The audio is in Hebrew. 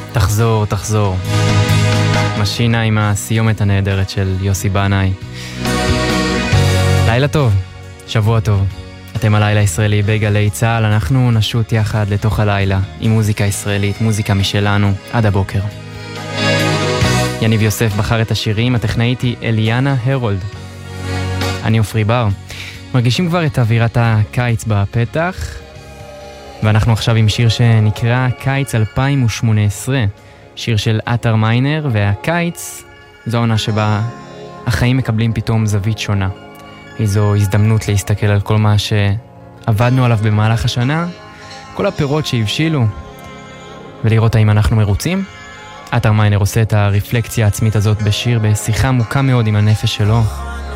תחזור, תחזור. משינה עם הסיומת הנהדרת של יוסי בנאי. לילה טוב, שבוע טוב. אתם הלילה הישראלי בגלי צהל, אנחנו נשוט יחד לתוך הלילה עם מוזיקה ישראלית, מוזיקה משלנו, עד הבוקר. יניב יוסף בחר את השירים, הטכנאית היא אליאנה הרולד. אני אופרי בר. מרגישים כבר את אווירת הקיץ בפתח, ואנחנו עכשיו עם שיר שנקרא קיץ 2018, שיר של אתר מיינר, והקיץ זו עונה שבה החיים מקבלים פתאום זווית שונה. איזו הזדמנות להסתכל על כל מה שעבדנו עליו במהלך השנה, כל הפירות שהבשילו, ולראות האם אנחנו מרוצים. אתר מיינר עושה את הרפלקציה העצמית הזאת בשיר בשיחה עמוקה מאוד עם הנפש שלו.